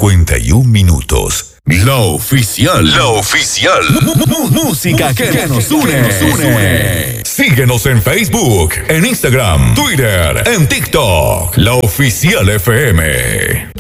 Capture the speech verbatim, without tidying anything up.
cincuenta y un minutos. La oficial. La oficial. Música que, que nos une. Que nos une. Síguenos en Facebook, en Instagram, Twitter, en TikTok. La Oficial F M.